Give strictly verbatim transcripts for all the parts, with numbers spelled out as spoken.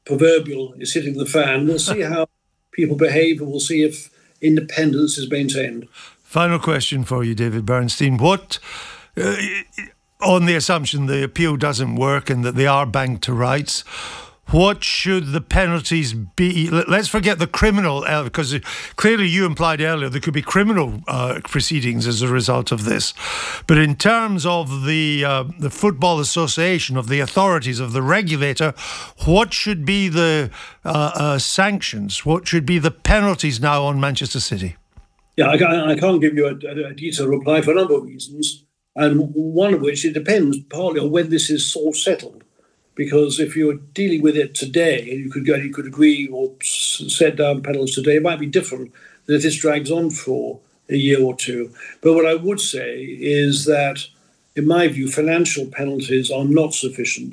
proverbial is hitting the fan. We'll see how people behave, and we'll see if independence is maintained. Final question for you, David Bernstein. What, uh, on the assumption the appeal doesn't work and that they are banked to rights, what should the penalties be? Let's forget the criminal, because clearly you implied earlier there could be criminal uh, proceedings as a result of this. But in terms of the uh, the Football Association, of the authorities, of the regulator, what should be the uh, uh, sanctions? What should be the penalties now on Manchester City? Yeah, I can't, I can't give you a, a detailed reply for a number of reasons, and one of which it depends partly on when this is sort of settled. Because if you're dealing with it today, you could go, you could agree or set down penalties today. It might be different than if this drags on for a year or two. But what I would say is that, in my view, financial penalties are not sufficient.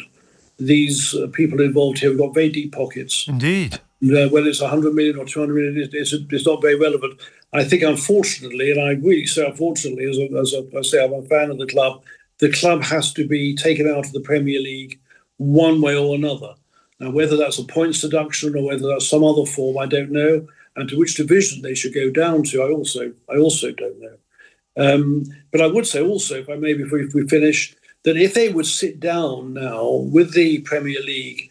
These uh, people involved here have got very deep pockets. Indeed. And, uh, whether it's one hundred million or two hundred million, it's, it's not very relevant. I think, unfortunately, and I really say unfortunately, as, a, as a, I say, I'm a fan of the club, the club has to be taken out of the Premier League one way or another. Now, whether that's a points deduction or whether that's some other form, I don't know. And to which division they should go down to, I also I also don't know. Um, but I would say also, if I may, before we finish, that if they would sit down now with the Premier League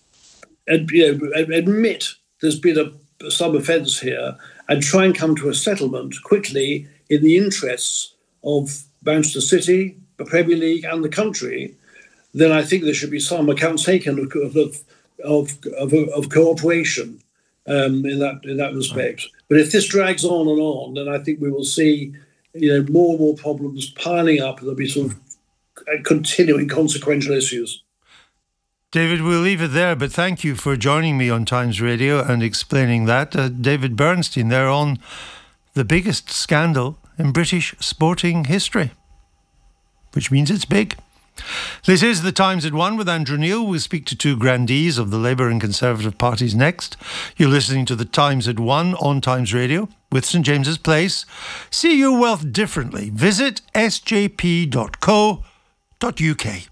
and, you know, admit there's been a, some offence here and try and come to a settlement quickly in the interests of Manchester City, the Premier League and the country, then I think there should be some account taken of of of, of, of cooperation um, in that in that respect. But if this drags on and on, then I think we will see, you know, more and more problems piling up, and there'll be sort of continuing consequential issues. David, we'll leave it there, but thank you for joining me on Times Radio and explaining that. Uh, David Bernstein there on the biggest scandal in British sporting history, which means it's big. This is The Times at One with Andrew Neil. We'll speak to two grandees of the Labour and Conservative parties next. You're listening to The Times at One on Times Radio with St James's Place. See your wealth differently. Visit s j p dot co dot u k.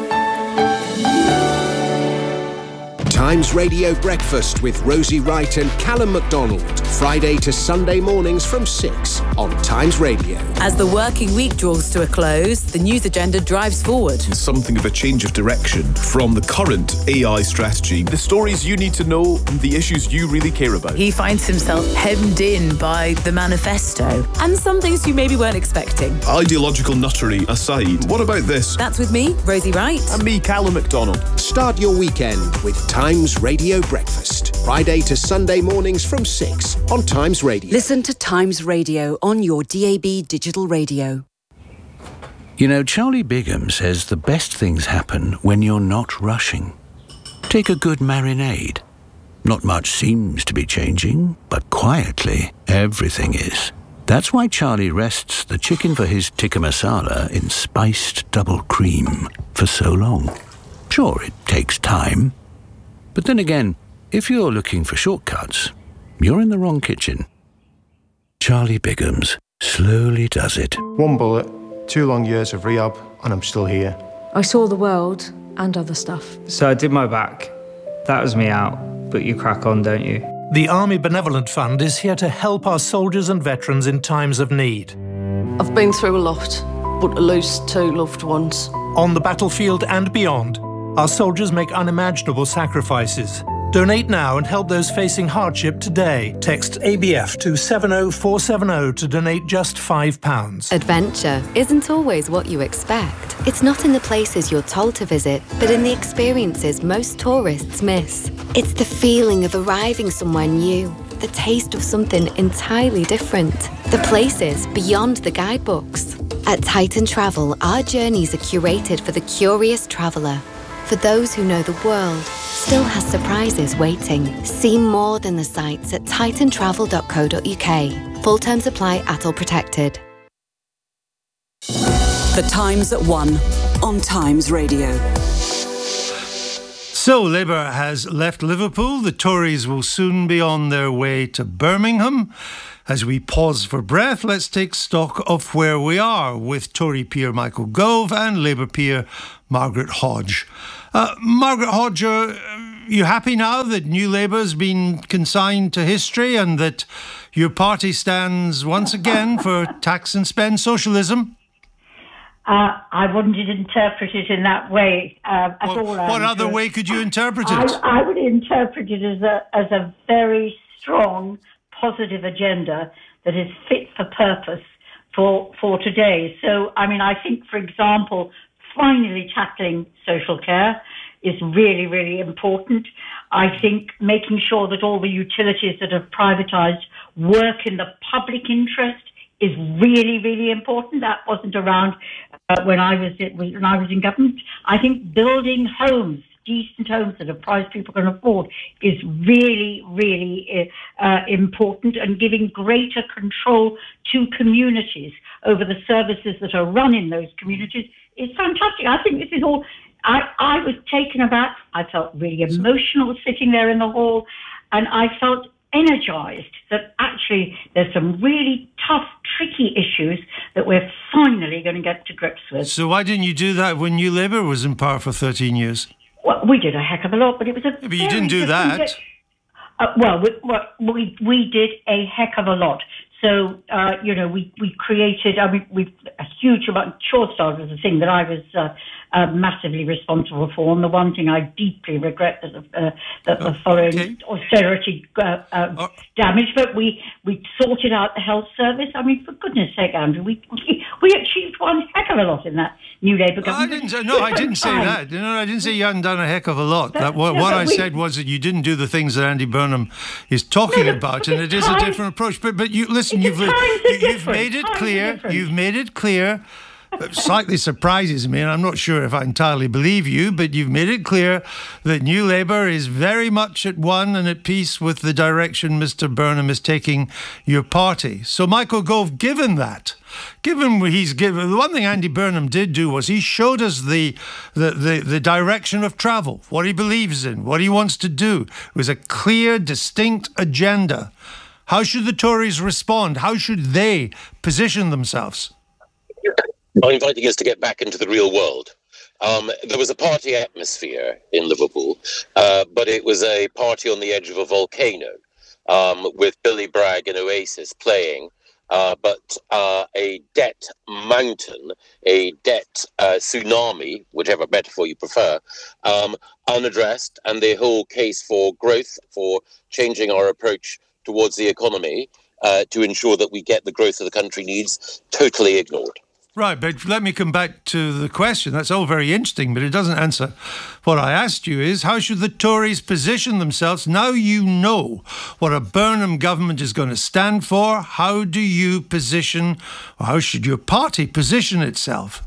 Times Radio Breakfast with Rosie Wright and Callum MacDonald. Friday to Sunday mornings from six on Times Radio. As the working week draws to a close, the news agenda drives forward. It's something of a change of direction from the current A I strategy. The stories you need to know, the issues you really care about. He finds himself hemmed in by the manifesto and some things you maybe weren't expecting. Ideological nuttery aside, what about this? That's with me, Rosie Wright. And me, Callum MacDonald. Start your weekend with Times Radio Breakfast. Friday to Sunday mornings from six on Times Radio. Listen to Times Radio on your D A B digital radio. You know, Charlie Bigham says the best things happen when you're not rushing. Take a good marinade. Not much seems to be changing, but quietly, everything is. That's why Charlie rests the chicken for his tikka masala in spiced double cream for so long. Sure, it takes time. But then again, if you're looking for shortcuts, you're in the wrong kitchen. Charlie Bigham's slowly does it. One bullet, two long years of rehab, and I'm still here. I saw the world and other stuff. So I did my back. That was me out, but you crack on, don't you? The Army Benevolent Fund is here to help our soldiers and veterans in times of need. I've been through a lot, but to lose two loved ones. On the battlefield and beyond, our soldiers make unimaginable sacrifices. Donate now and help those facing hardship today. Text A B F to seven oh four seven oh to donate just five pounds. Adventure isn't always what you expect. It's not in the places you're told to visit, but in the experiences most tourists miss. It's the feeling of arriving somewhere new, the taste of something entirely different, the places beyond the guidebooks. At Titan Travel, our journeys are curated for the curious traveller. For those who know the world still has surprises waiting. See more than the sights at titan travel dot co dot u k. Full terms apply, A T L protected. The Times at One on Times Radio. So, Labour has left Liverpool. The Tories will soon be on their way to Birmingham. As we pause for breath, let's take stock of where we are with Tory peer Michael Gove and Labour peer Margaret Hodge. Uh, Margaret Hodge, uh, you happy now that New Labour's been consigned to history and that your party stands once again for tax and spend socialism? Uh, I wouldn't interpret it in that way uh, at what, all. What other way could you interpret it? I, I would interpret it as a as a very strong, positive agenda that is fit for purpose for for today. So, I mean, I think, for example, finally tackling social care is really, really important. I think making sure that all the utilities that are privatised work in the public interest is really, really important. That wasn't around uh, when I was when I was in government. I think building homes, decent homes that a price people can afford, is really, really uh, important, and giving greater control to communities over the services that are run in those communities is fantastic. I think this is all. I, I was taken aback. I felt really emotional sitting there in the hall, and I felt energised that actually there's some really tough, tricky issues that we're finally going to get to grips with. So why didn't you do that when New Labour was in power for thirteen years? Well, we did a heck of a lot, but it was a yeah, but you didn't do that. Uh, well, we, we we did a heck of a lot. So, uh, you know, we, we created, I mean, we a huge amount, Sure Start was the thing that I was uh, uh, massively responsible for. And the one thing I deeply regret that, uh, that the following okay. austerity uh, uh, oh. damage, but we, we sorted out the health service. I mean, for goodness sake, Andrew, we, we, we achieved one heck of a lot in that New Labour government. I didn't, no, I didn't say that. No, I didn't say you hadn't done a heck of a lot. But, that, what no, what I we, said was that you didn't do the things that Andy Burnham is talking no, about, and it is a different approach. But, but you listen. You've, you, you've made it clear. You've made it clear. It slightly surprises me, and I'm not sure if I entirely believe you, but you've made it clear that New Labour is very much at one and at peace with the direction Mister Burnham is taking your party. So, Michael Gove, given that, given what he's given, the one thing Andy Burnham did do was he showed us the, the, the, the direction of travel, what he believes in, what he wants to do. It was a clear, distinct agenda. How should the Tories respond? How should they position themselves? By inviting us to get back into the real world. Um, there was a party atmosphere in Liverpool, uh, but it was a party on the edge of a volcano, um, with Billy Bragg and Oasis playing, uh, but uh, a debt mountain, a debt uh, tsunami, whichever metaphor you prefer, um, unaddressed, and the whole case for growth, for changing our approach towards the economy, uh, to ensure that we get the growth that the country needs, totally ignored. Right, but let me come back to the question. That's all very interesting, but it doesn't answer what I asked you is, how should the Tories position themselves? Now you know what a Burnham government is going to stand for. How do you position, or how should your party position itself?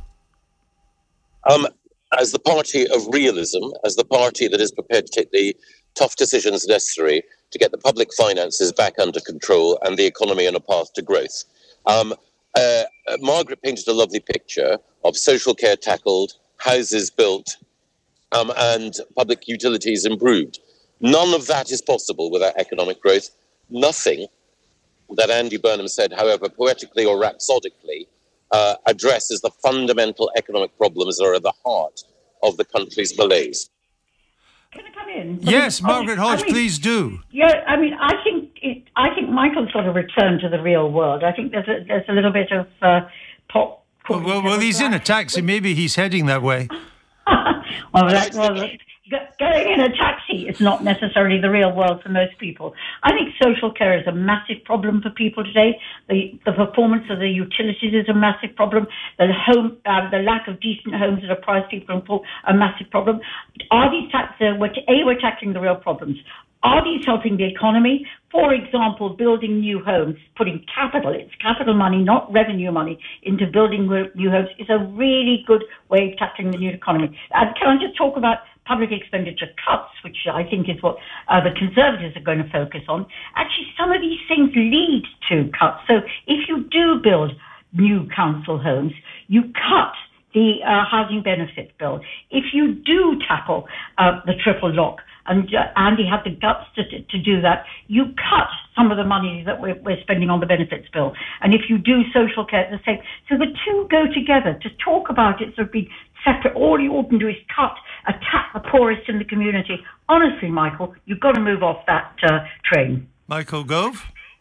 Um, as the party of realism, as the party that is prepared to take the tough decisions necessary to get the public finances back under control and the economy on a path to growth. Um, Uh, uh, Margaret painted a lovely picture of social care tackled, houses built, um, and public utilities improved. None of that is possible without economic growth. Nothing that Andy Burnham said, however poetically or rhapsodically, uh, addresses the fundamental economic problems that are at the heart of the country's malaise. Can I come in? Yes, I mean, Margaret Hodge, I mean, please do. Yeah, I mean, I think it, I think Michael's got to return to the real world. I think there's a, there's a little bit of uh, pop. Well, well, well he's in a taxi. Maybe he's heading that way. well, that, well, going in a taxi is not necessarily the real world for most people. I think social care is a massive problem for people today. The the performance of the utilities is a massive problem. The home, uh, the lack of decent homes at a price people can afford, a massive problem. Are these taxes? Uh, we're, a, we're tackling the real problems. Are these helping the economy? For example, building new homes, putting capital, it's capital money, not revenue money, into building new homes is a really good way of tackling the new economy. And can I just talk about public expenditure cuts, which I think is what uh, the Conservatives are going to focus on? Actually, some of these things lead to cuts. So if you do build new council homes, you cut the uh, housing benefit bill. If you do tackle uh, the triple lock, and uh, Andy had the guts to, to do that, you cut some of the money that we're, we're spending on the benefits bill. And if you do social care, the same. So the two go together. To talk about it, there have been separate. All you ought to do is cut, attack the poorest in the community. Honestly, Michael, you've got to move off that uh, train. Michael Gove?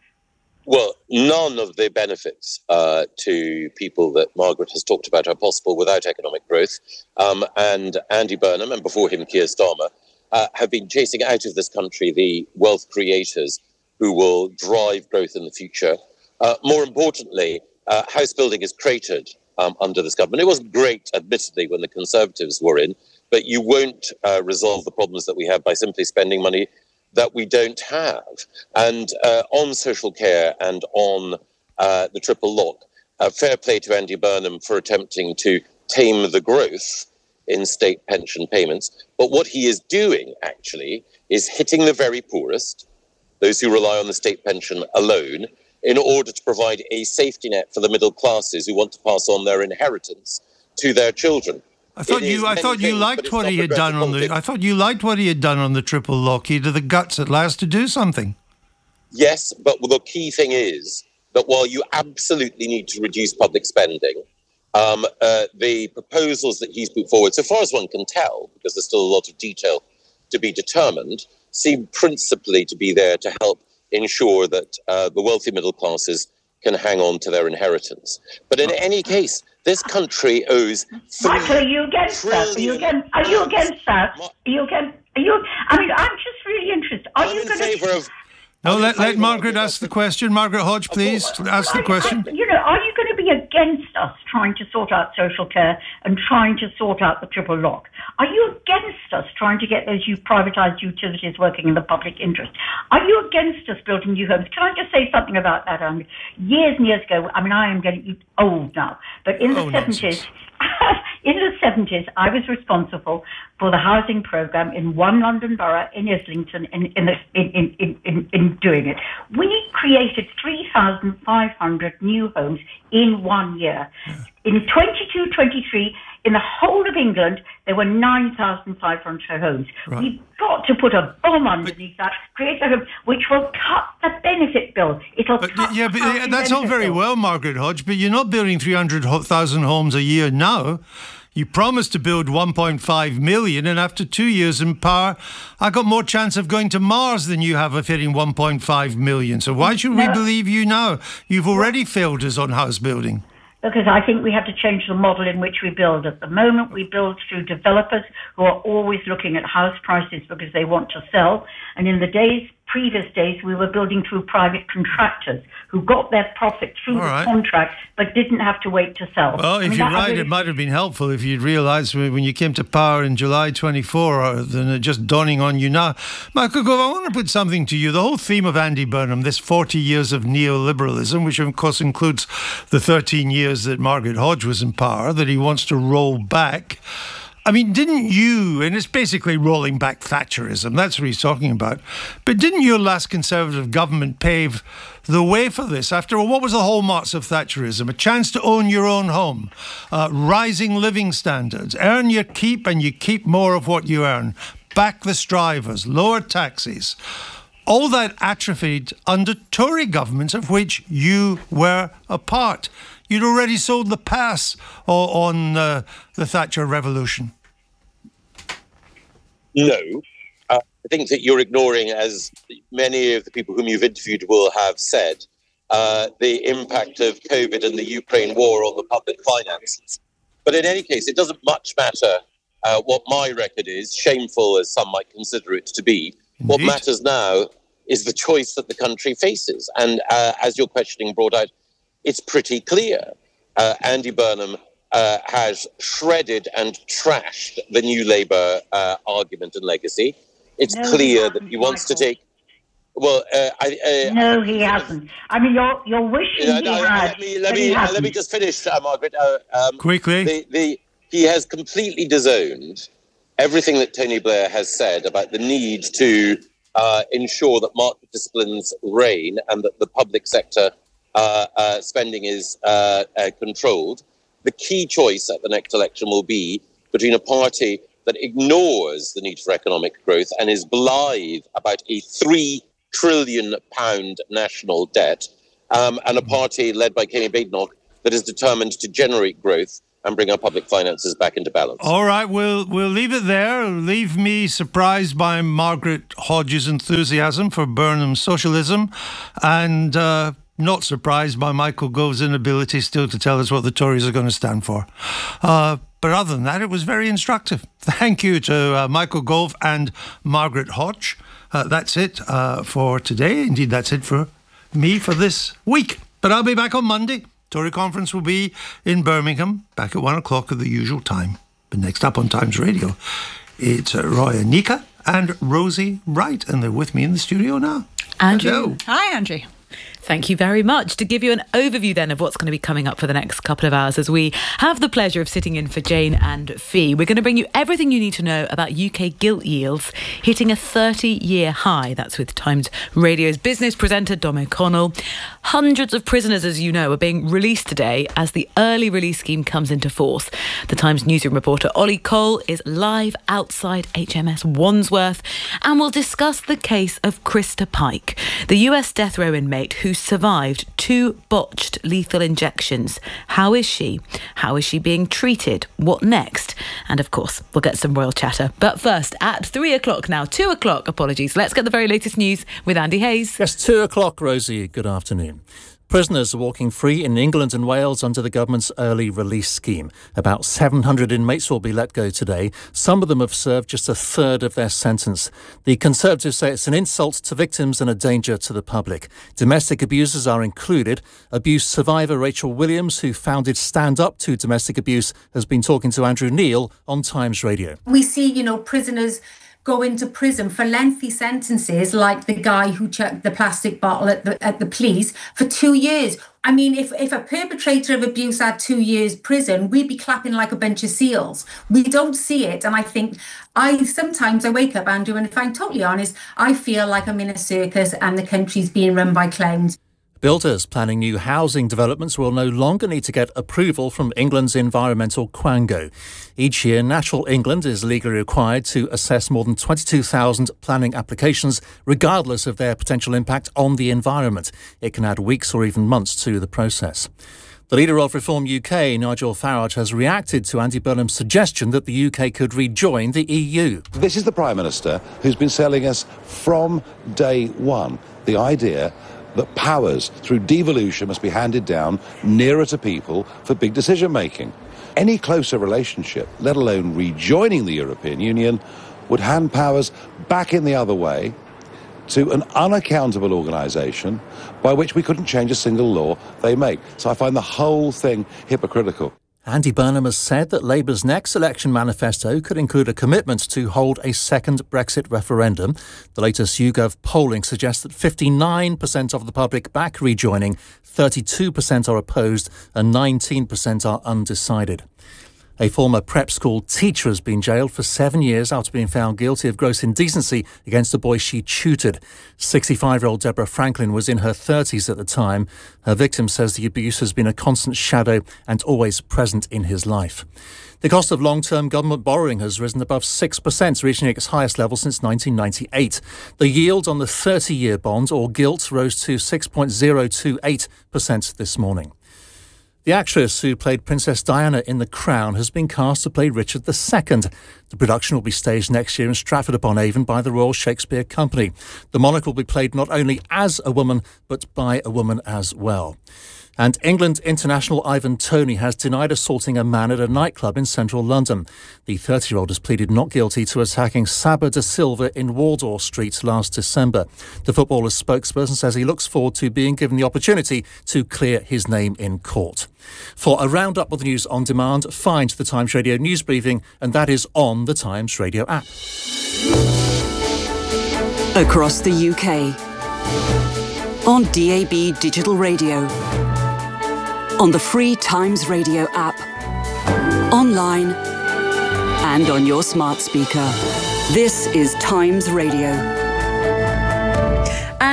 Well, none of the benefits uh, to people that Margaret has talked about are possible without economic growth. Um, and Andy Burnham, and before him Keir Starmer, uh, have been chasing out of this country the wealth creators who will drive growth in the future. Uh, more importantly, uh, house building is created um, under this government. It wasn't great, admittedly, when the Conservatives were in, but you won't uh, resolve the problems that we have by simply spending money that we don't have. And uh, on social care and on uh, the triple lock, uh, fair play to Andy Burnham for attempting to tame the growth in state pension payments. But what he is doing, actually, is hitting the very poorest, those who rely on the state pension alone, in order to provide a safety net for the middle classes who want to pass on their inheritance to their children. I thought It you. is I many thought you things, liked but it's what not he had done on the. progressive I thought you liked what he had done on the triple lock. He had the guts at last to do something. Yes, but the key thing is that while you absolutely need to reduce public spending, um, uh, the proposals that he's put forward, so far as one can tell, because there's still a lot of detail to be determined, seem principally to be there to help ensure that uh, the wealthy middle classes can hang on to their inheritance. But in any case, this country owes three Michael, are you against that? Are you against? Are you against that? Are you against? Are you? I mean, I'm just really interested. Are I'm you in going favour to? of. No, let, let Margaret ask the question. Margaret Hodge, please ask the question. You know, are you going to be against us trying to sort out social care and trying to sort out the triple lock? Are you against us trying to get those you privatised utilities working in the public interest? Are you against us building new homes? Can I just say something about that? Um, years and years ago, I mean, I am getting old now, but in the Oh, seventies, in the seventies, I was responsible for the housing programme in one London borough in Islington in, in, the, in, in, in, in doing it. We created three thousand five hundred new homes in one year. In twenty-two twenty-three, in the whole of England, there were nine thousand five hundred homes. Right. We've got to put a bomb underneath that, create a home, which will cut the benefit bill. It'll But, cut yeah, the but yeah, that's all benefit very bill. well, Margaret Hodge, but you're not building three hundred thousand homes a year now. You promised to build one point five million, and after two years in power, I got more chance of going to Mars than you have of hitting one point five million. So why should we No. believe you now? You've already failed us on house building. Because I think we have to change the model in which we build. At the moment, we build through developers who are always looking at house prices because they want to sell. And in the days, previous days, we were building through private contractors who got their profit through All the right. contract but didn't have to wait to sell. Well, I if mean, you're that right, really- it might have been helpful if you'd realised when you came to power in July twenty-four, rather than it just dawning on you now. Michael Gove, I want to put something to you. The whole theme of Andy Burnham, this forty years of neoliberalism, which of course includes the thirteen years that Margaret Hodge was in power, that he wants to roll back. I mean, didn't you, and it's basically rolling back Thatcherism, that's what he's talking about, but didn't your last Conservative government pave the way for this? After all, what was the hallmarks of Thatcherism? A chance to own your own home, uh, rising living standards, earn your keep and you keep more of what you earn, back the strivers, lower taxes. All that atrophied under Tory governments of which you were a part. You'd already sold the pass o- on uh, the Thatcher revolution. No. Uh, I think that you're ignoring, as many of the people whom you've interviewed will have said, uh, the impact of COVID and the Ukraine war on the public finances. But in any case, it doesn't much matter uh, what my record is, shameful as some might consider it to be. Indeed. What matters now is the choice that the country faces. And uh, as your questioning brought out, it's pretty clear. Uh, Andy Burnham uh, has shredded and trashed the New Labour uh, argument and legacy. It's No, he clear that hasn't, he wants to Michael. take. Well, uh, I, uh, No, he hasn't. I mean, you're, you're wishing uh, he no, had, let me let but he me uh, let hasn't. me just finish, uh, Margaret. Uh, um, Quickly. The, the he has completely disowned everything that Tony Blair has said about the need to uh, ensure that market disciplines reign and that the public sector uh, uh, spending is uh, uh, controlled. The key choice at the next election will be between a party that ignores the need for economic growth and is blithe about a three trillion pound national debt, um, and a party led by Kenny Badenoch that is determined to generate growth and bring our public finances back into balance. All right, we'll we'll leave it there. Leave me surprised by Margaret Hodges' enthusiasm for Burnham's socialism, and uh, not surprised by Michael Gove's inability still to tell us what the Tories are going to stand for. Uh, but other than that, it was very instructive. Thank you to uh, Michael Gove and Margaret Hodge. Uh, that's it uh, for today. Indeed, that's it for me for this week. But I'll be back on Monday. Tory conference will be in Birmingham, back at one o'clock at the usual time. But next up on Times Radio, it's uh, Roy Anika and Rosie Wright, and they're with me in the studio now. Andrew. Hello. Hi, Andrew. Thank you very much. To give you an overview then of what's going to be coming up for the next couple of hours as we have the pleasure of sitting in for Jane and Fee, we're going to bring you everything you need to know about U K gilt yields hitting a thirty-year high. That's with Times Radio's business presenter Dom O'Connell. Hundreds of prisoners, as you know, are being released today as the early release scheme comes into force. The Times newsroom reporter Ollie Cole is live outside H M S Wandsworth and will discuss the case of Krista Pike, the U S death row inmate who survived two botched lethal injections. How is she? How is she being treated? What next? And of course, we'll get some royal chatter. But first, at three o'clock now, two o'clock, apologies, let's get the very latest news with Andy Hayes. Yes, two o'clock, Rosie. Good afternoon. Prisoners are walking free in England and Wales under the government's early release scheme. About seven hundred inmates will be let go today. Some of them have served just a third of their sentence. The Conservatives say it's an insult to victims and a danger to the public. Domestic abusers are included. Abuse survivor Rachel Williams, who founded Stand Up to Domestic Abuse, has been talking to Andrew Neil on Times Radio. We see, you know, prisoners go into prison for lengthy sentences, like the guy who chucked the plastic bottle at the at the police for two years. I mean, if, if a perpetrator of abuse had two years prison, we'd be clapping like a bunch of seals. We don't see it. And I think I sometimes I wake up, Andrew, and if I'm totally honest, I feel like I'm in a circus and the country's being run by clowns. Builders planning new housing developments will no longer need to get approval from England's environmental quango. Each year, Natural England is legally required to assess more than twenty-two thousand planning applications, regardless of their potential impact on the environment. It can add weeks or even months to the process. The leader of Reform U K, Nigel Farage, has reacted to Andy Burnham's suggestion that the U K could rejoin the E U. This is the Prime Minister who's been selling us from day one the idea that powers through devolution must be handed down nearer to people for big decision making. Any closer relationship, let alone rejoining the European Union, would hand powers back in the other way to an unaccountable organisation by which we couldn't change a single law they make. So I find the whole thing hypocritical. Andy Burnham has said that Labour's next election manifesto could include a commitment to hold a second Brexit referendum. The latest YouGov polling suggests that fifty-nine percent of the public back rejoining, thirty-two percent are opposed and nineteen percent are undecided. A former prep school teacher has been jailed for seven years after being found guilty of gross indecency against a boy she tutored. sixty-five-year-old Deborah Franklin was in her thirties at the time. Her victim says the abuse has been a constant shadow and always present in his life. The cost of long-term government borrowing has risen above six percent, reaching its highest level since nineteen ninety-eight. The yield on the thirty-year bond, or gilt, rose to six point zero two eight percent this morning. The actress who played Princess Diana in The Crown has been cast to play Richard the Second. The production will be staged next year in Stratford-upon-Avon by the Royal Shakespeare Company. The monarch will be played not only as a woman, but by a woman as well. And England international Ivan Toney has denied assaulting a man at a nightclub in central London. The thirty-year-old has pleaded not guilty to attacking Saba da Silva in Wardour Street last December. The footballer's spokesperson says he looks forward to being given the opportunity to clear his name in court. For a roundup of the news on demand, find the Times Radio news briefing, and that is on the Times Radio app. Across the U K, on D A B digital radio, on the free Times Radio app, online and on your smart speaker. This is Times Radio.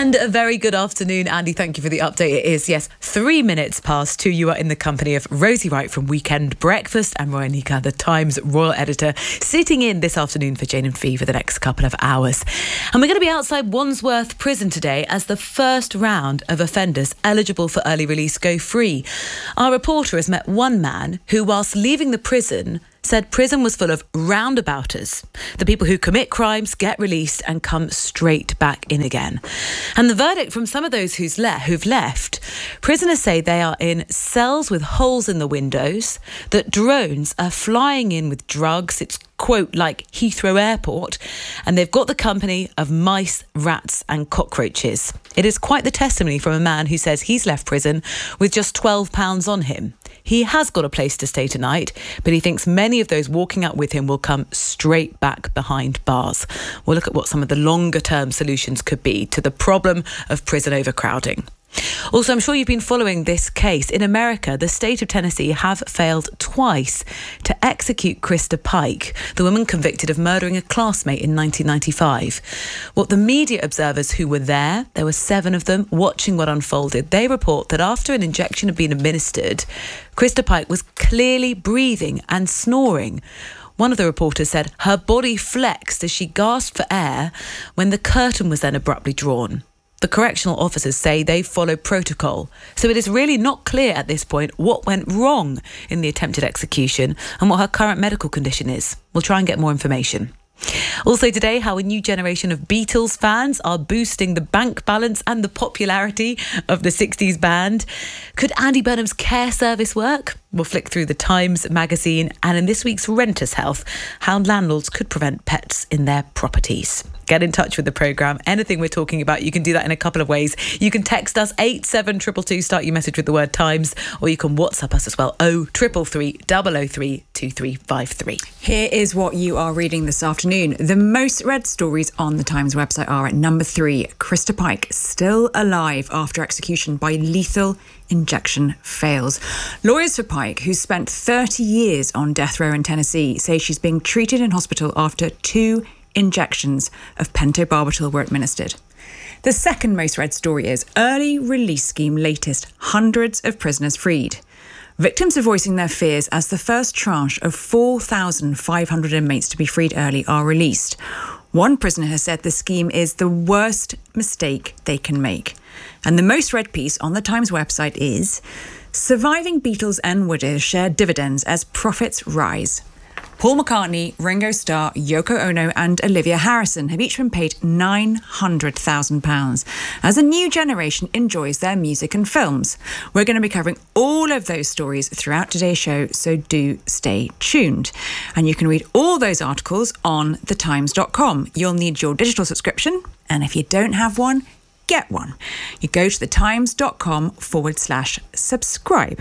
And a very good afternoon, Andy. Thank you for the update. It is, yes, three minutes past two. You are in the company of Rosie Wright from Weekend Breakfast and Roy Nika, the Times royal editor, sitting in this afternoon for Jane and Fee for the next couple of hours. And we're going to be outside Wandsworth Prison today as the first round of offenders eligible for early release go free. Our reporter has met one man who, whilst leaving the prison, said prison was full of roundabouters, the people who commit crimes, get released and come straight back in again. And the verdict from some of those who's le- who've left, prisoners say they are in cells with holes in the windows, that drones are flying in with drugs. It's, quote, like Heathrow Airport, and they've got the company of mice, rats and cockroaches. It is quite the testimony from a man who says he's left prison with just twelve pounds on him. He has got a place to stay tonight, but he thinks many of those walking out with him will come straight back behind bars. We'll look at what some of the longer term solutions could be to the problem of prison overcrowding. Also, I'm sure you've been following this case. In America, the state of Tennessee have failed twice to execute Krista Pike, the woman convicted of murdering a classmate in nineteen ninety-five. What the media observers who were there, there were seven of them, watching what unfolded, they report that after an injection had been administered, Krista Pike was clearly breathing and snoring. One of the reporters said her body flexed as she gasped for air when the curtain was then abruptly drawn. The correctional officers say they followed protocol, so it is really not clear at this point what went wrong in the attempted execution and what her current medical condition is. We'll try and get more information. Also today, how a new generation of Beatles fans are boosting the bank balance and the popularity of the sixties band. Could Andy Burnham's care service work? We'll flick through the Times magazine, and in this week's Renters Health, how landlords could prevent pets in their properties. Get in touch with the programme. Anything we're talking about, you can do that in a couple of ways. You can text us eight seven two two two, start your message with the word Times, or you can WhatsApp us as well, oh three three three, double oh three, two three five three. Here is what you are reading this afternoon. The most read stories on the Times website are at number three, Krista Pike still alive after execution by lethal injection fails. Lawyers for Pike, who spent thirty years on death row in Tennessee, say she's being treated in hospital after two injections of pentobarbital were administered. The second most read story is Early Release Scheme latest, hundreds of prisoners freed. Victims are voicing their fears as the first tranche of four thousand five hundred inmates to be freed early are released. One prisoner has said the scheme is the worst mistake they can make. And the most read piece on the Times website is Surviving Beatles and widows share dividends as profits rise. Paul McCartney, Ringo Starr, Yoko Ono and Olivia Harrison have each been paid nine hundred thousand pounds as a new generation enjoys their music and films. We're going to be covering all of those stories throughout today's show, so do stay tuned. And you can read all those articles on the times dot com. You'll need your digital subscription, and if you don't have one, get one. You go to thetimes.com forward slash subscribe.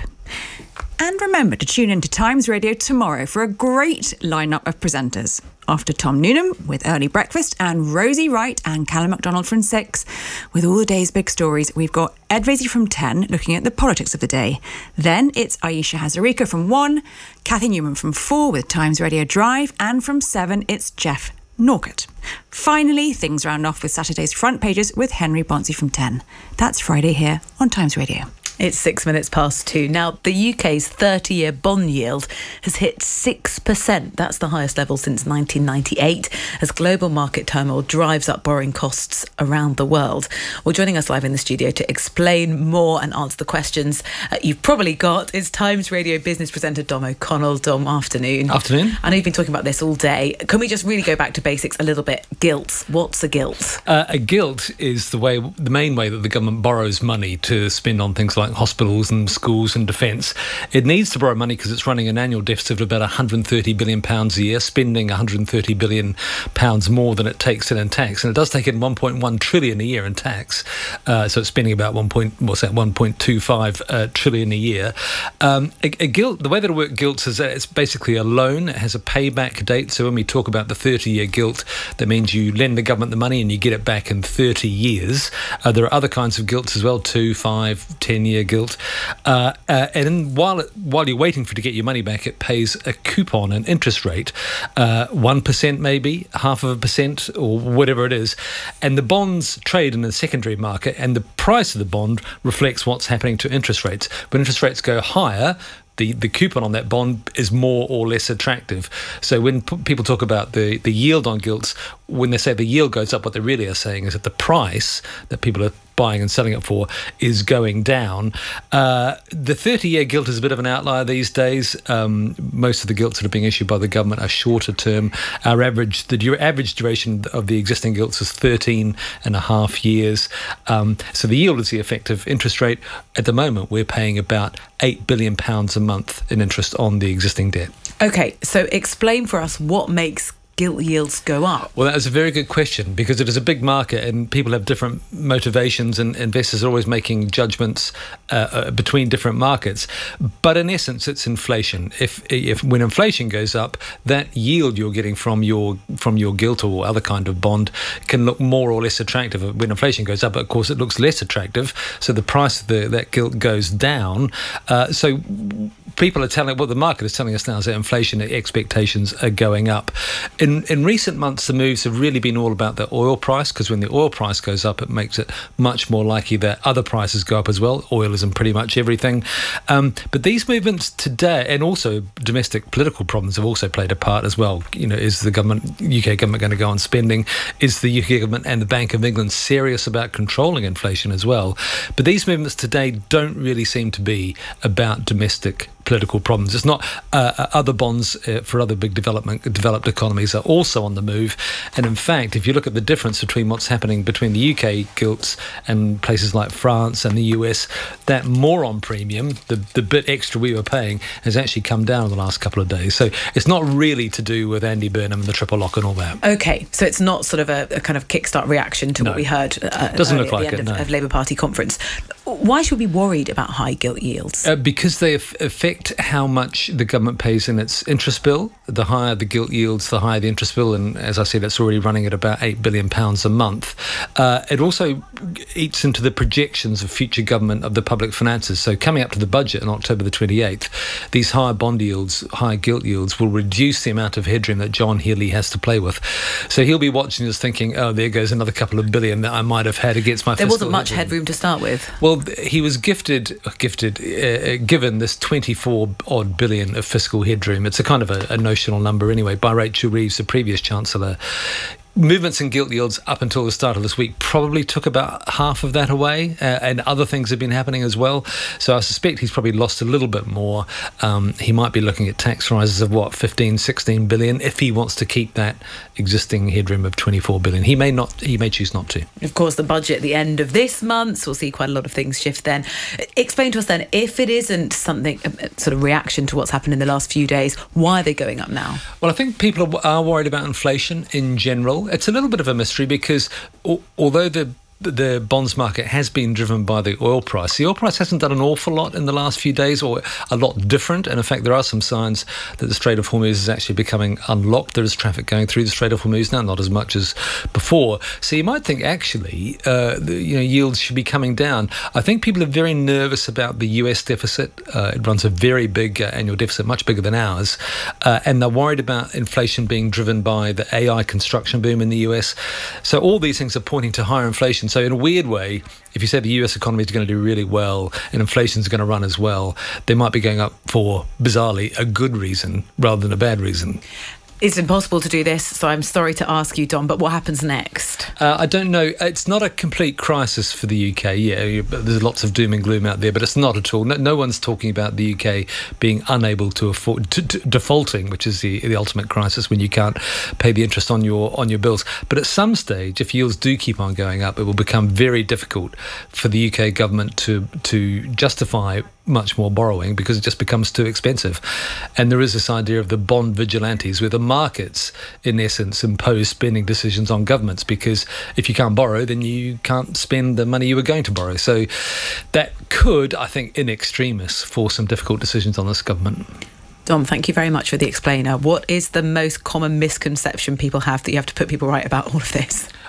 And remember to tune in to Times Radio tomorrow for a great lineup of presenters. After Tom Noonan with Early Breakfast and Rosie Wright and Callum MacDonald from six. With all the day's big stories, we've got Ed Vasey from ten looking at the politics of the day. Then it's Ayesha Hazarika from one, Kathy Newman from four with Times Radio Drive, and from seven it's Jeff Norcott. Finally, things round off with Saturday's front pages with Henry Bonsi from ten. That's Friday here on Times Radio. It's six minutes past two. Now, the U K's thirty-year bond yield has hit six percent. That's the highest level since nineteen ninety-eight, as global market turmoil drives up borrowing costs around the world. Well, joining us live in the studio to explain more and answer the questions uh, you've probably got is Times Radio business presenter Dom O'Connell. Dom, afternoon. Afternoon. I know you've been talking about this all day. Can we just really go back to basics a little bit? Guilt. What's a guilt? Uh, a guilt is the way, the main way that the government borrows money to spend on things like hospitals and schools and defence. It needs to borrow money because it's running an annual deficit of about one hundred thirty billion pounds a year, spending one hundred thirty billion pounds more than it takes in in tax. And it does take in one point one trillion a year in tax. Uh, so it's spending about one point, what's that, one point two five uh, trillion a year. Um, a, a gilt, the way that it works, gilts is that it's basically a loan. It has a payback date. So when we talk about the thirty-year gilt, that means you lend the government the money and you get it back in thirty years. Uh, there are other kinds of gilts as well, two, five, ten years. fifteen-year gilt. Uh, uh, and while it, while you're waiting for it to get your money back, it pays a coupon, an interest rate, uh, one percent maybe, half of a percent or whatever it is. And the bonds trade in the secondary market, and the price of the bond reflects what's happening to interest rates. When interest rates go higher, The, the coupon on that bond is more or less attractive. So when p- people talk about the, the yield on gilts, when they say the yield goes up, what they really are saying is that the price that people are buying and selling it for is going down. Uh, the thirty-year gilt is a bit of an outlier these days. Um, most of the gilts that are being issued by the government are shorter term. Our average, the du- average duration of the existing gilts is thirteen and a half years. Um, so the yield is the effective interest rate. At the moment, we're paying about eight billion pounds a month in interest on the existing debt. Okay, so explain for us what makes gilt yields go up? Well, that is a very good question, because it is a big market and people have different motivations, and investors are always making judgments uh, uh, between different markets. But in essence, it's inflation. If if when inflation goes up, that yield you're getting from your from your gilt or other kind of bond can look more or less attractive. When inflation goes up, of course, it looks less attractive, so the price of the, that gilt goes down. Uh, so people are telling, what the market is telling us now is that inflation expectations are going up. In, in recent months, the moves have really been all about the oil price, because when the oil price goes up, it makes it much more likely that other prices go up as well. Oil is in pretty much everything. Um, but these movements today, and also domestic political problems, have also played a part as well. You know, is the government, U K government going to go on spending? Is the U K government and the Bank of England serious about controlling inflation as well? But these movements today don't really seem to be about domestic political problems. It's not uh, other bonds uh, for other big development developed economies are also on the move. And in fact, if you look at the difference between what's happening between the U K gilts and places like France and the U S, that moron premium, the, the bit extra we were paying, has actually come down in the last couple of days. So it's not really to do with Andy Burnham and the triple lock and all that. Okay, so it's not sort of a, a kind of kickstart reaction to No. what we heard uh, Doesn't look at like the end it, of, no. of Labour Party conference. Why should we be worried about high gilt yields? Uh, because they af- affect how much the government pays in its interest bill. The higher the gilt yields, the higher the interest bill. And as I said, it's already running at about eight billion pounds a month. Uh, it also eats into the projections of future government of the public finances. So coming up to the budget on October the twenty-eighth, these higher bond yields, higher gilt yields, will reduce the amount of headroom that John Healey has to play with. So he'll be watching this thinking, oh, there goes another couple of billion that I might have had against my There fiscal wasn't much headroom. headroom to start with. Well, he was gifted, gifted, uh, given this twenty-four odd billion of fiscal headroom. It's a kind of a, a notional number anyway, by Rachel Reeves, the previous Chancellor. Movements in gilt yields up until the start of this week probably took about half of that away, uh, and other things have been happening as well. So I suspect he's probably lost a little bit more. Um, he might be looking at tax rises of what, fifteen, sixteen billion, if he wants to keep that existing headroom of twenty-four billion. He may not. He may choose not to. Of course, the budget at the end of this month, so we'll see quite a lot of things shift then. Explain to us then, if it isn't something, a sort of reaction to what's happened in the last few days, why are they going up now? Well, I think people are, are worried about inflation in general. It's a little bit of a mystery because al- although the the bonds market has been driven by the oil price, the oil price hasn't done an awful lot in the last few days, or a lot different. And in fact, there are some signs that the Strait of Hormuz is actually becoming unlocked. There is traffic going through the Strait of Hormuz now, not as much as before. So you might think actually, uh, the, you know, yields should be coming down. I think people are very nervous about the U S deficit. Uh, it runs a very big uh, annual deficit, much bigger than ours, uh, and they're worried about inflation being driven by the A I construction boom in the U S. So all these things are pointing to higher inflation. So in a weird way, if you say the U S economy is going to do really well and inflation is going to run as well, they might be going up for, bizarrely, a good reason rather than a bad reason. It's impossible to do this, so I'm sorry to ask you, Dom, but what happens next? Uh, I don't know. It's not a complete crisis for the U K. Yeah, there's lots of doom and gloom out there, but it's not at all. No, no one's talking about the U K being unable to afford to, to, defaulting, which is the, the ultimate crisis when you can't pay the interest on your on your bills. But at some stage, if yields do keep on going up, it will become very difficult for the U K government to to justify much more borrowing because it just becomes too expensive. And there is this idea of the bond vigilantes, where the markets, in essence, impose spending decisions on governments, because if you can't borrow, then you can't spend the money you were going to borrow. So that could, I think, in extremis, force some difficult decisions on this government. Dom, thank you very much for the explainer. What is the most common misconception people have that you have to put people right about all of this?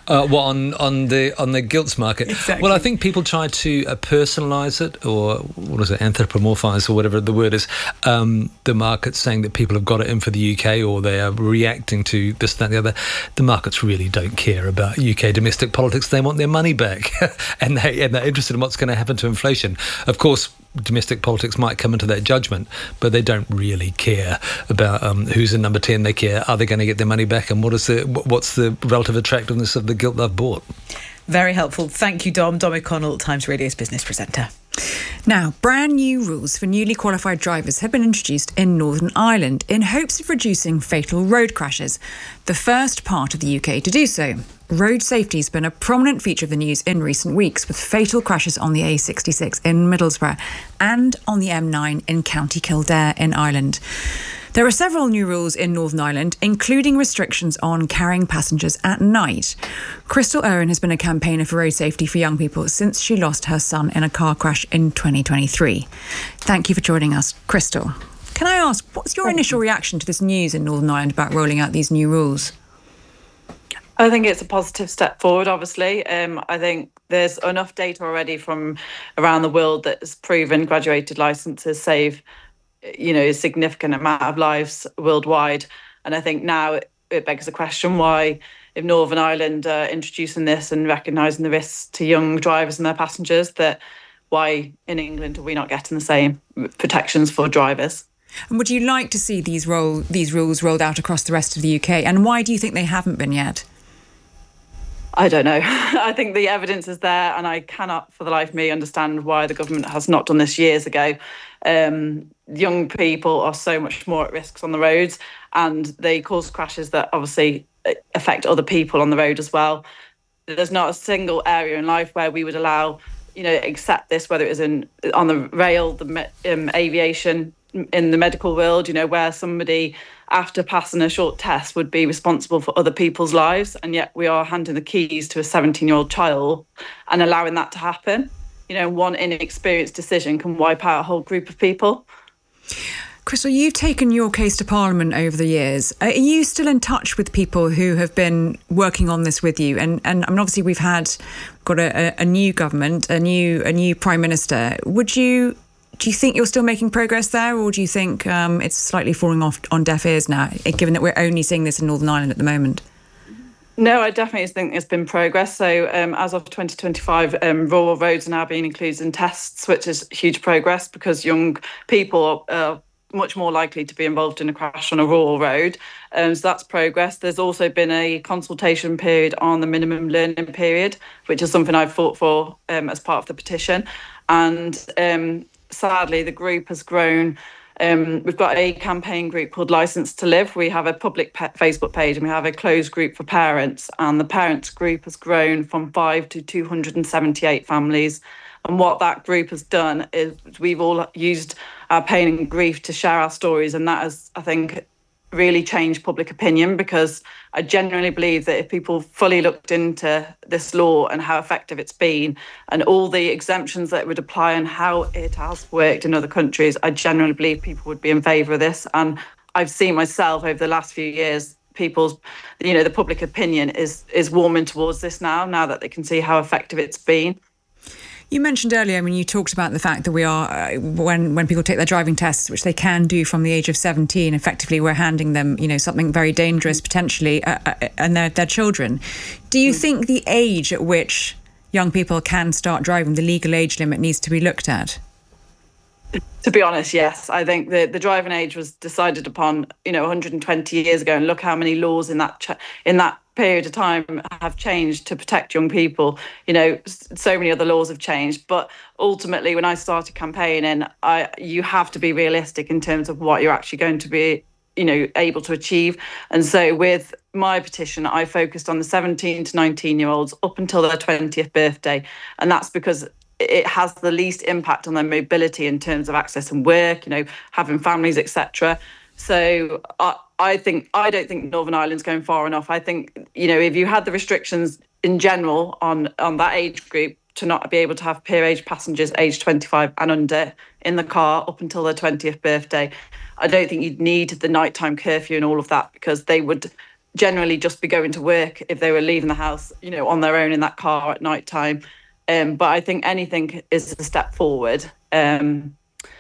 Uh, what on on the on the gilts market? Exactly. Well, I think people try to uh, personalise it, or what is it, anthropomorphise, or whatever the word is. Um, the market saying that people have got it in for the U K, or they are reacting to this, that, and the other. The markets really don't care about U K domestic politics. They want their money back, and they and they're interested in what's going to happen to inflation. Of course, domestic politics might come into that judgment, but they don't really care about um, who's in number ten. They care, are they going to get their money back, and what is the what's the relative attractiveness of the gilt they've bought. Very helpful. Thank you, Dom. Dom O'Connell, Times Radio's business presenter. Now, brand new rules for newly qualified drivers have been introduced in Northern Ireland in hopes of reducing fatal road crashes. The first part of the U K to do so. Road safety has been a prominent feature of the news in recent weeks, with fatal crashes on the A sixty-six in Middlesbrough and on the M nine in County Kildare in Ireland. There are several new rules in Northern Ireland, including restrictions on carrying passengers at night. Crystal Owen has been a campaigner for road safety for young people since she lost her son in a car crash in twenty twenty-three. Thank you for joining us, Crystal. Can I ask, what's your initial reaction to this news in Northern Ireland about rolling out these new rules? I think it's a positive step forward, obviously. Um, I think there's enough data already from around the world that has proven graduated licences save, you know, a significant amount of lives worldwide. And I think now it, it begs the question why, if Northern Ireland are introducing this and recognising the risks to young drivers and their passengers, that why in England are we not getting the same protections for drivers? And would you like to see these roll these rules rolled out across the rest of the U K? And why do you think they haven't been yet? I don't know. I think the evidence is there, and I cannot for the life of me understand why the government has not done this years ago. Um, young people are so much more at risk on the roads, and they cause crashes that obviously affect other people on the road as well. There's not a single area in life where we would allow, you know, accept this, whether it is in on the rail, the um, aviation, in the medical world, you know, where somebody after passing a short test would be responsible for other people's lives, and yet we are handing the keys to a seventeen-year-old child and allowing that to happen. You know, one inexperienced decision can wipe out a whole group of people. Crystal, you've taken your case to Parliament over the years. Are you still in touch with people who have been working on this with you? And and I mean, obviously we've had got a, a new government, a new a new Prime Minister. Would you do you think you're still making progress there, or do you think um, it's slightly falling off on deaf ears now, given that we're only seeing this in Northern Ireland at the moment? No, I definitely think there's been progress. So um, as of twenty twenty-five, um, rural roads are now being included in tests, which is huge progress because young people are much more likely to be involved in a crash on a rural road. Um, so that's progress. There's also been a consultation period on the minimum learning period, which is something I've fought for um, as part of the petition. And um, sadly, the group has grown. Um, we've got a campaign group called Licence to Live. We have a public pe- Facebook page and we have a closed group for parents. And the parents group has grown from five to two hundred seventy-eight families. And what that group has done is we've all used our pain and grief to share our stories. And that has, I think, really changed public opinion, because I genuinely believe that if people fully looked into this law and how effective it's been and all the exemptions that it would apply and how it has worked in other countries, I genuinely believe people would be in favour of this. And I've seen myself over the last few years, people's, you know, the public opinion is is warming towards this now, now that they can see how effective it's been. You mentioned earlier, I mean, you talked about the fact that we are, uh, when when people take their driving tests, which they can do from the age of seventeen, effectively we're handing them, you know, something very dangerous potentially, uh, uh, and they're, they're children. Do you mm. think the age at which young people can start driving, the legal age limit, needs to be looked at? To be honest, yes. I think the, the driving age was decided upon, you know, one hundred twenty years ago, and look how many laws in that ch- in that period of time have changed to protect young people. You know, so many other laws have changed, but ultimately when I started campaigning, I you have to be realistic in terms of what you're actually going to be, you know, able to achieve. And so with my petition, I focused on the seventeen to nineteen year olds up until their twentieth birthday. And that's because it has the least impact on their mobility in terms of access and work, you know, having families, et cetera. So I, I think I don't think Northern Ireland's going far enough. I think, you know, if you had the restrictions in general on on that age group to not be able to have peer age passengers aged twenty-five and under in the car up until their twentieth birthday, I don't think you'd need the nighttime curfew and all of that, because they would generally just be going to work if they were leaving the house, you know, on their own in that car at night time. Um, but I think anything is a step forward. Um,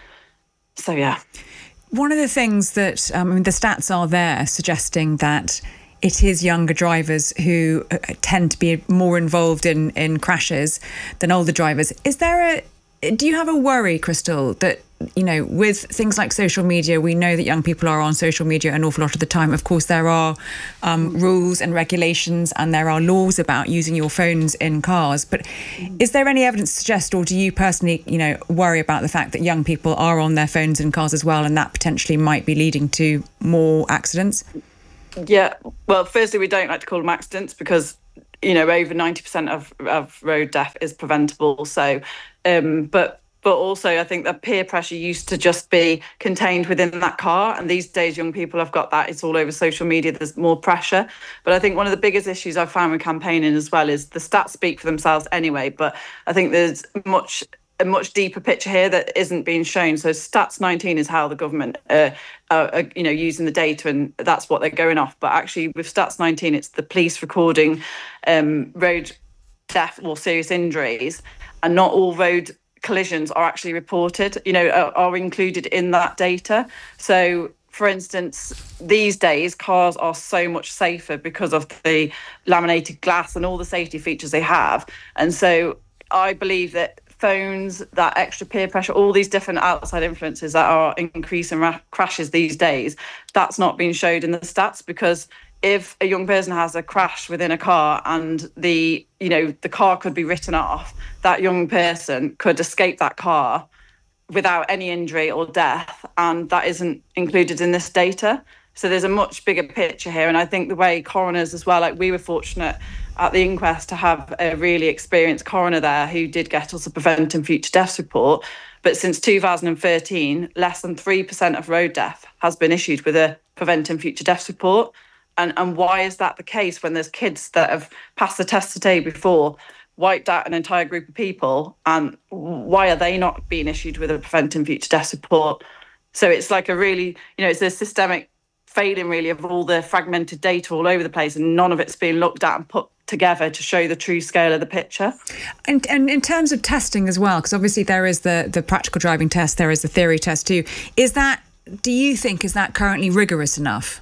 so, yeah. One of the things that, um, I mean, the stats are there suggesting that it is younger drivers who tend to be more involved in, in crashes than older drivers. Is there a, do you have a worry, Crystal, that, you know, with things like social media, we know that young people are on social media an awful lot of the time. Of course, there are um, rules and regulations and there are laws about using your phones in cars. But is there any evidence to suggest, or do you personally, you know, worry about the fact that young people are on their phones in cars as well, and that potentially might be leading to more accidents? Yeah, well, firstly, we don't like to call them accidents because, you know, over ninety percent of, of road death is preventable. So, um, but But also, I think that peer pressure used to just be contained within that car. And these days, young people have got that. It's all over social media. There's more pressure. But I think one of the biggest issues I've found with campaigning as well is the stats speak for themselves anyway. But I think there's much a much deeper picture here that isn't being shown. So Stats nineteen is how the government uh, are, are, you know, using the data, and that's what they're going off. But actually, with Stats nineteen, it's the police recording um, road death or serious injuries, and not all road collisions are actually reported, you know, are, are included in that data. So, for instance, these days, cars are so much safer because of the laminated glass and all the safety features they have. And so I believe that phones, that extra peer pressure, all these different outside influences that are increasing ra- crashes these days, that's not being showed in the stats, because if a young person has a crash within a car and the, you know, the car could be written off, that young person could escape that car without any injury or death, and that isn't included in this data. So there's a much bigger picture here, and I think the way coroners as well, like we were fortunate at the inquest to have a really experienced coroner there who did get us a preventing future deaths report. But since two thousand thirteen, less than three percent of road death has been issued with a preventing future deaths report. And and why is that the case when there's kids that have passed the test today before, wiped out an entire group of people, and why are they not being issued with a preventing future deaths report? So it's like a really, you know, it's a systemic failing really of all the fragmented data all over the place, and none of it's being looked at and put together to show the true scale of the picture. And, and in terms of testing as well, because obviously there is the, the practical driving test, there is the theory test too. Is that, do you think, is that currently rigorous enough?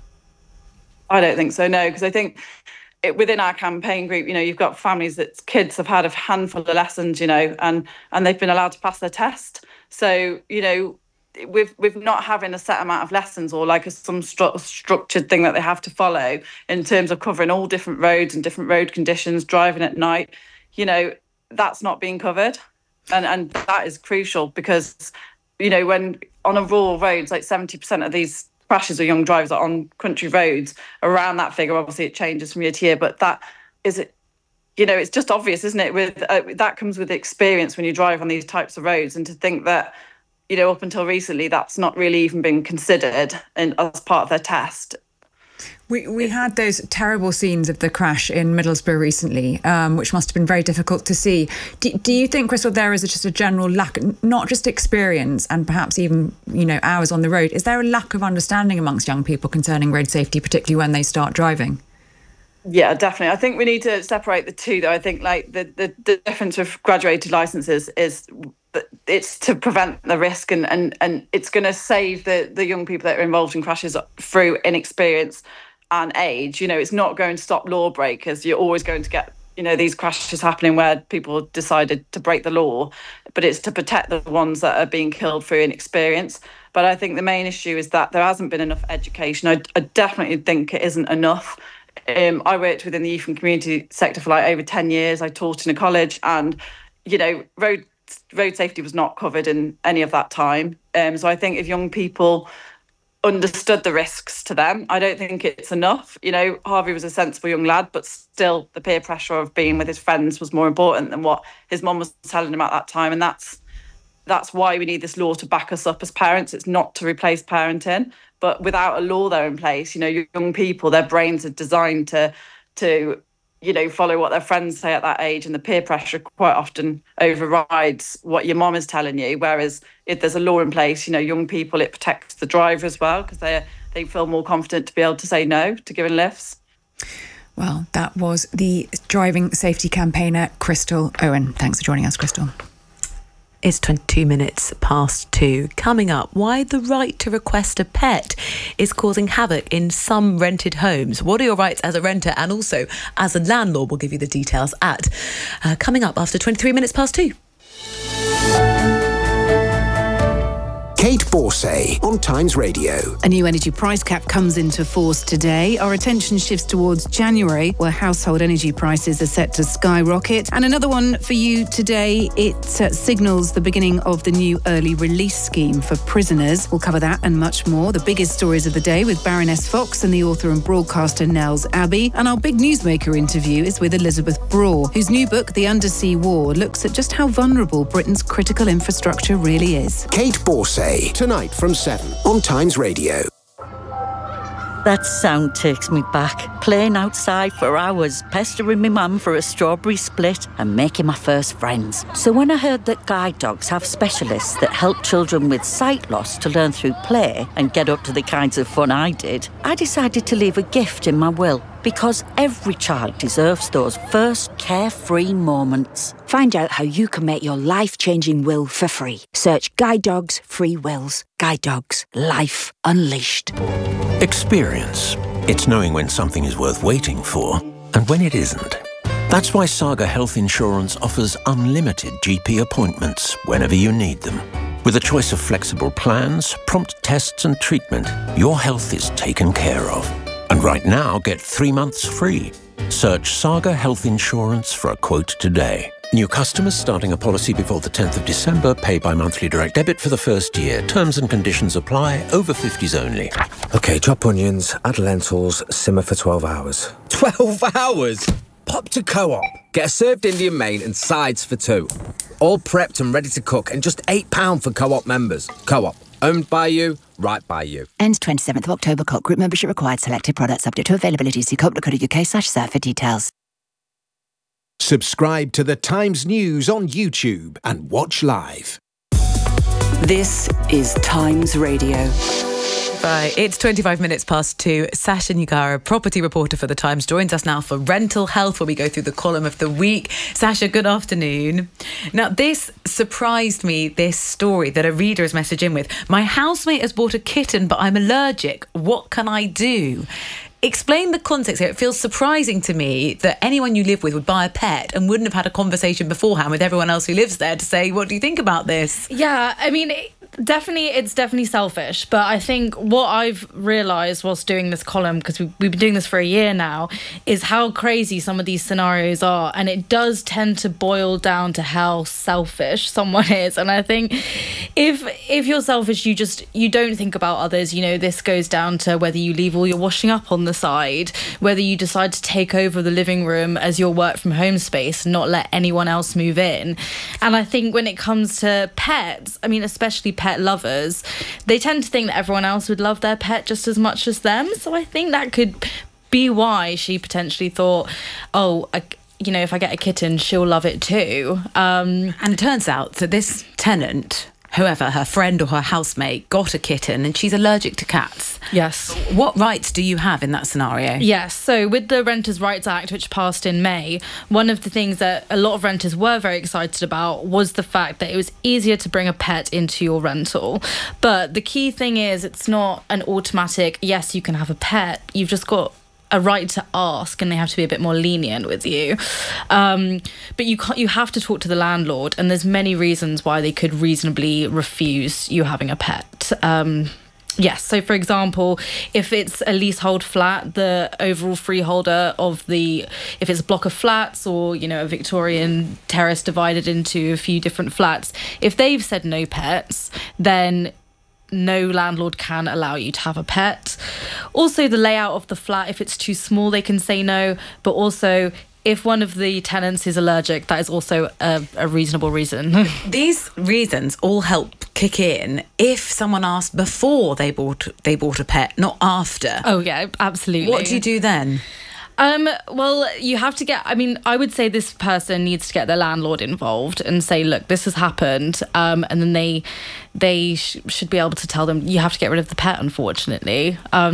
I don't think so, no, because I think it, within our campaign group, you know, you've got families that kids have had a handful of lessons, you know, and and they've been allowed to pass their test. So, you know, with with not having a set amount of lessons or like a, some stru- structured thing that they have to follow in terms of covering all different roads and different road conditions, driving at night, you know, that's not being covered. And and that is crucial because, you know, when on a rural roads, like seventy percent of these crashes or young drivers are on country roads, around that figure. Obviously it changes from year to year, but that is it, you know, it's just obvious, isn't it? With uh, that comes with experience when you drive on these types of roads, and to think that, you know, up until recently that's not really even been considered in, as part of their test. We we had those terrible scenes of the crash in Middlesbrough recently, um, which must have been very difficult to see. Do, do you think, Crystal, there is just a general lack, not just experience and perhaps even, you know, hours on the road, is there a lack of understanding amongst young people concerning road safety, particularly when they start driving? Yeah, definitely. I think we need to separate the two, though. I think like the, the, the difference with graduated licences is that it's to prevent the risk, and, and, and it's going to save the, the young people that are involved in crashes through inexperience and age. You know, it's not going to stop lawbreakers. You're always going to get, you know, these crashes happening where people decided to break the law, but it's to protect the ones that are being killed through inexperience. But I think the main issue is that there hasn't been enough education. I, I definitely think it isn't enough. Um, I worked within the youth and community sector for like over ten years. I taught in a college, and, you know, road road safety was not covered in any of that time. Um, so I think if young people understood the risks to them, I don't think it's enough. You know, Harvey was a sensible young lad, but still the peer pressure of being with his friends was more important than what his mum was telling him at that time. And that's that's why we need this law to back us up as parents. It's not to replace parenting, but without a law there in place, you know, young people, their brains are designed to to you know, follow what their friends say at that age, and the peer pressure quite often overrides what your mom is telling you. Whereas if there's a law in place, you know, young people, it protects the driver as well, because they they feel more confident to be able to say no to giving lifts. Well, that was the driving safety campaigner, Crystal Owen. Thanks for joining us, Crystal. It's twenty-two minutes past two. Coming up, why the right to request a pet is causing havoc in some rented homes. What are your rights as a renter and also as a landlord? We'll give you the details at uh, coming up after twenty-three minutes past two. Kate Borsay on Times Radio. A new energy price cap comes into force today. Our attention shifts towards January, where household energy prices are set to skyrocket. And another one for you today, it uh, signals the beginning of the new early release scheme for prisoners. We'll cover that and much more. The biggest stories of the day with Baroness Fox and the author and broadcaster Nels Abbey. And our big newsmaker interview is with Elizabeth Braw, whose new book, The Undersea War, looks at just how vulnerable Britain's critical infrastructure really is. Kate Borsay. Tonight from seven on Times Radio. That sound takes me back. Playing outside for hours, pestering my mum for a strawberry split and making my first friends. So when I heard that guide dogs have specialists that help children with sight loss to learn through play and get up to the kinds of fun I did, I decided to leave a gift in my will. Because every child deserves those first carefree moments. Find out how you can make your life-changing will for free. Search Guide Dogs Free Wills. Guide Dogs. Life Unleashed. Experience. It's knowing when something is worth waiting for and when it isn't. That's why Saga Health Insurance offers unlimited G P appointments whenever you need them. With a choice of flexible plans, prompt tests and treatment, your health is taken care of. And right now, get three months free. Search Saga Health Insurance for a quote today. New customers starting a policy before the tenth of December pay by monthly direct debit for the first year. Terms and conditions apply. Over fifties only. OK, chop onions, add lentils, simmer for twelve hours. twelve hours? Pop to Co-op. Get a served Indian main and sides for two. All prepped and ready to cook and just eight pounds for Co-op members. Co-op. Owned by you, right by you. Ends twenty-seventh of October. Co-op group membership required. Selected products subject to availability. See coop dot co dot uk slash serve for details. Subscribe to The Times News on YouTube and watch live. This is Times Radio. Right, it's twenty-five minutes past two. Sasha Nugara, property reporter for The Times, joins us now for Rental Health, where we go through the column of the week. Sasha, good afternoon. Now, this surprised me, this story that a reader has messaged in with. My housemate has bought a kitten, but I'm allergic. What can I do? Explain the context here. It feels surprising to me that anyone you live with would buy a pet and wouldn't have had a conversation beforehand with everyone else who lives there to say, what do you think about this? Yeah, I mean, it, definitely, it's definitely selfish. But I think what I've realised whilst doing this column, because we've, we've been doing this for a year now, is how crazy some of these scenarios are. And it does tend to boil down to how selfish someone is. And I think if if you're selfish, you just, you don't think about others. You know, this goes down to whether you leave all your washing up on the side, whether you decide to take over the living room as your work from home space and not let anyone else move in. And I think when it comes to pets, I mean, especially pet lovers, they tend to think that everyone else would love their pet just as much as them. So I think that could be why she potentially thought, oh, I, you know, if I get a kitten, she'll love it too. Um, and it turns out that this tenant, whoever, her friend or her housemate, got a kitten and she's allergic to cats. Yes. What rights do you have in that scenario? Yes. So with the Renters' Rights Act, which passed in May, one of the things that a lot of renters were very excited about was the fact that it was easier to bring a pet into your rental. But the key thing is it's not an automatic, yes, you can have a pet. You've just got a right to ask, and they have to be a bit more lenient with you. Um, but you can't, you have to talk to the landlord, and there's many reasons why they could reasonably refuse you having a pet. Um, yes, so for example, if it's a leasehold flat, the overall freeholder of the, if it's a block of flats or, you know, a Victorian terrace divided into a few different flats, if they've said no pets, then no landlord can allow you to have a pet. Also, the layout of the flat, if it's too small, they can say no. But also, if one of the tenants is allergic, that is also a, a reasonable reason. These reasons all help kick in if someone asked before they bought they bought a pet, not after. Oh, yeah, absolutely. What do you do then? Um, well, you have to get, I mean, I would say this person needs to get their landlord involved and say, look, this has happened. Um, and then they they sh- should be able to tell them, you have to get rid of the pet, unfortunately. Um,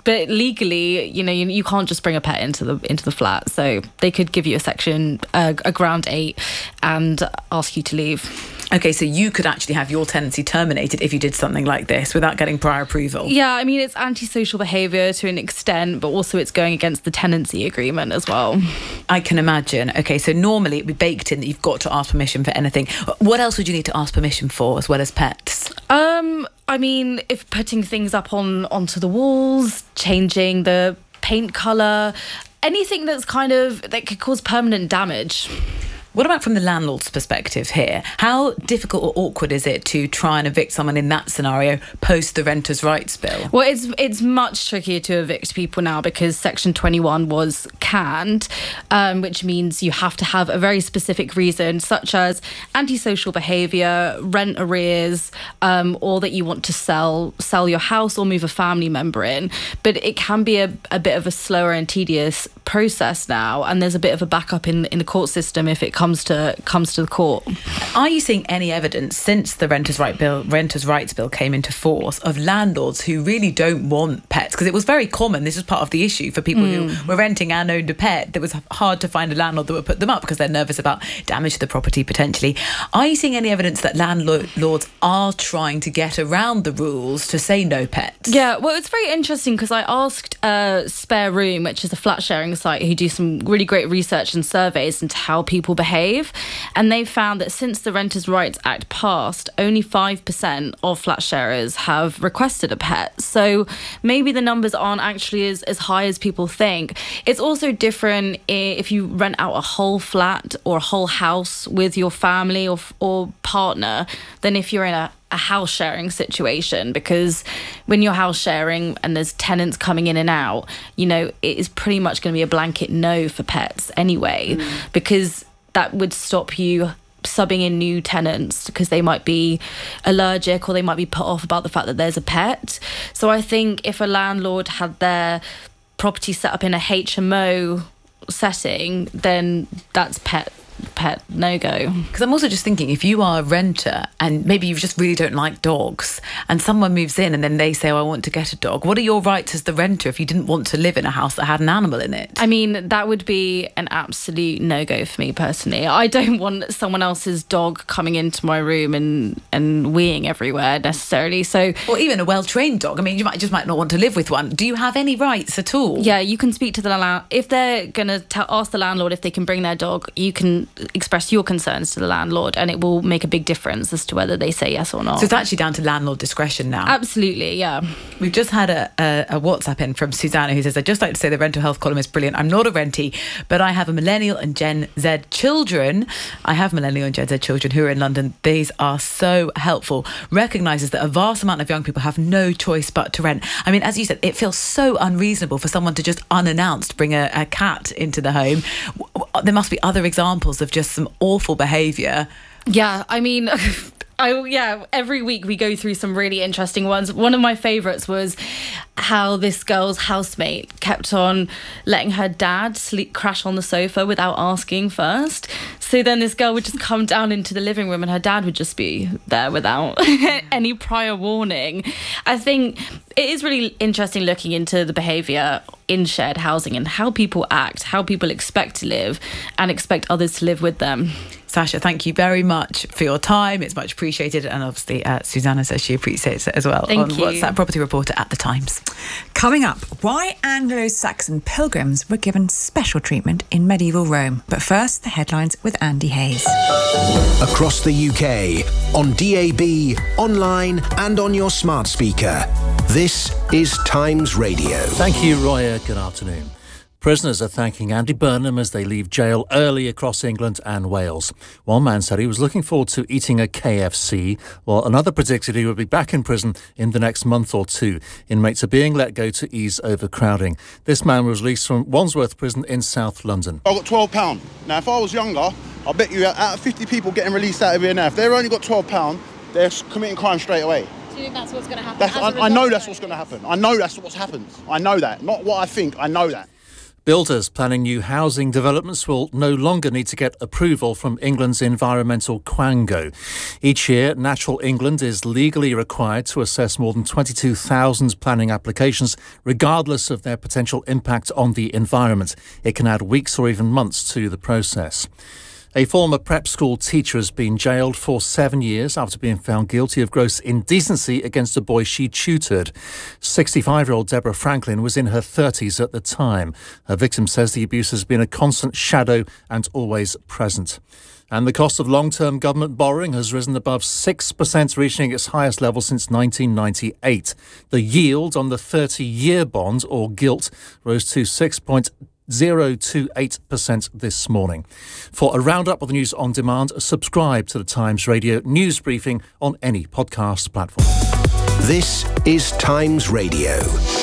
but legally, you know, you, you can't just bring a pet into the into the flat. So they could give you a section, uh, a ground eight, and ask you to leave. Okay, so you could actually have your tenancy terminated if you did something like this without getting prior approval. Yeah, I mean, it's antisocial behaviour to an extent, but also it's going against the tenancy agreement as well. I can imagine. Okay, so normally it'd be baked in that you've got to ask permission for anything. What else would you need to ask permission for as well as pets? Um, I mean, if putting things up on onto the walls, changing the paint colour, anything that's kind of, that could cause permanent damage. What about from the landlord's perspective here? How difficult or awkward is it to try and evict someone in that scenario post the Renters' Rights Bill? Well, it's it's much trickier to evict people now because Section twenty-one was canned, um, which means you have to have a very specific reason, such as antisocial behaviour, rent arrears, um, or that you want to sell sell your house or move a family member in. But it can be a, a bit of a slower and tedious process now, and there's a bit of a backup in in the court system if it comes to comes to the court. Are you seeing any evidence since the Renters' Right Bill, Renters' Rights Bill came into force of landlords who really don't want pets? Because it was very common. This was part of the issue for people mm. who were renting and owned a pet. It was hard to find a landlord that would put them up because they're nervous about damage to the property potentially. Are you seeing any evidence that landlords are trying to get around the rules to say no pets? Yeah, well, it's very interesting because I asked uh, Spare Room, which is a flat sharing site who do some really great research and surveys into how people behave. And they found that since the Renters' Rights Act passed, only five percent of flat sharers have requested a pet. So maybe the numbers aren't actually as, as high as people think. It's also different if you rent out a whole flat or a whole house with your family or, or partner than if you're in a a house sharing situation, because when you're house sharing and there's tenants coming in and out, you know, it is pretty much going to be a blanket no for pets anyway, mm. because that would stop you subbing in new tenants because they might be allergic or they might be put off about the fact that there's a pet. So I think if a landlord had their property set up in a H M O setting, then that's pet pet no-go. Because I'm also just thinking, if you are a renter and maybe you just really don't like dogs and someone moves in and then they say, oh, I want to get a dog, what are your rights as the renter if you didn't want to live in a house that had an animal in it? I mean, that would be an absolute no-go for me personally. I don't want someone else's dog coming into my room and, and weeing everywhere necessarily. So, or even a well-trained dog. I mean, you might just might not want to live with one. Do you have any rights at all? Yeah, you can speak to the landlord. If they're going to ask the landlord if they can bring their dog, you can express your concerns to the landlord and it will make a big difference as to whether they say yes or not. So it's actually down to landlord discretion now? Absolutely, yeah. We've just had a, a, a WhatsApp in from Susanna who says, I'd just like to say the rental health column is brilliant. I'm not a rentee, but I have a millennial and Gen Z children. I have millennial and Gen Z children who are in London. These are so helpful. Recognises that a vast amount of young people have no choice but to rent. I mean, as you said, it feels so unreasonable for someone to just unannounced bring a, a cat into the home. There must be other examples of just some awful behaviour. Yeah, I mean, I, yeah, every week we go through some really interesting ones. One of my favourites was how this girl's housemate kept on letting her dad sleep crash on the sofa without asking first. So then this girl would just come down into the living room and her dad would just be there without any prior warning. I think it is really interesting looking into the behaviour in shared housing and how people act, how people expect to live and expect others to live with them. Sasha, thank you very much for your time. It's much appreciated. And obviously, uh, Susanna says she appreciates it as well. Thank on you. WhatsApp Property Reporter at The Times. Coming up, why Anglo-Saxon pilgrims were given special treatment in medieval Rome. But first, the headlines with Andy Hayes. Across the U K, on D A B, online and on your smart speaker. This is Times Radio. Thank you, Roya. Good afternoon. Prisoners are thanking Andy Burnham as they leave jail early across England and Wales. One man said he was looking forward to eating a K F C, while another predicted he would be back in prison in the next month or two. Inmates are being let go to ease overcrowding. This man was released from Wandsworth Prison in South London. I got twelve pounds. Now, if I was younger, I bet you out of fifty people getting released out of here now, if they've only got twelve pounds, they're committing crime straight away. Do you think that's what's going to happen? That's, I, I know that's what's going to happen. I know that's what's happened. I know that. Not what I think, I know that. Builders planning new housing developments will no longer need to get approval from England's environmental quango. Each year, Natural England is legally required to assess more than twenty-two thousand planning applications, regardless of their potential impact on the environment. It can add weeks or even months to the process. A former prep school teacher has been jailed for seven years after being found guilty of gross indecency against a boy she tutored. sixty-five-year-old Deborah Franklin was in her thirties at the time. Her victim says the abuse has been a constant shadow and always present. And the cost of long-term government borrowing has risen above six percent, reaching its highest level since nineteen ninety-eight. The yield on the thirty-year bond, or gilt, rose to six point zero two eight percent this morning. For a roundup of the news on demand, subscribe to the Times Radio news briefing on any podcast platform. This is Times Radio.